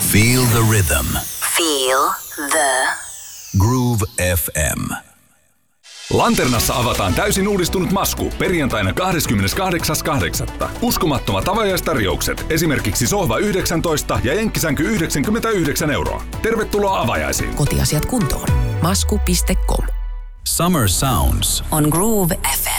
Feel the rhythm. Feel the Groove FM. Lanternassa avataan täysin uudistunut Masku perjantaina 28.8. Uskomattomat avajaistarjoukset, esimerkiksi sohva 19 ja jenkkisänky 99 €. Tervetuloa avajaisiin. Kotiasiat kuntoon. Masku.com. Summer Sounds on Groove FM.